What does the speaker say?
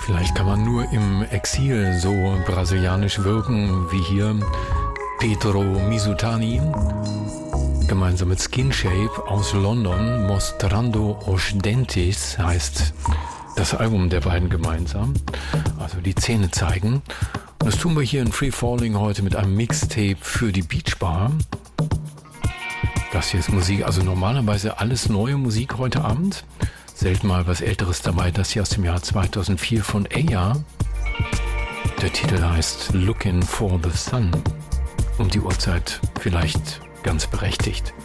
Vielleicht kann man nur im Exil so brasilianisch wirken wie hier Pedro Misutani, gemeinsam mit Skin Shape aus London. Mostrando os Dentes heißt das Album der beiden gemeinsam, also die Zähne zeigen. Und das tun wir hier in Free Falling heute mit einem Mixtape für die Beach Bar. Das hier ist Musik, also normalerweise alles neue Musik heute Abend. Selten mal was Älteres dabei, das hier aus dem Jahr 2004 von Aya. Der Titel heißt Looking for the Sun. Um die Uhrzeit vielleicht ganz berechtigt.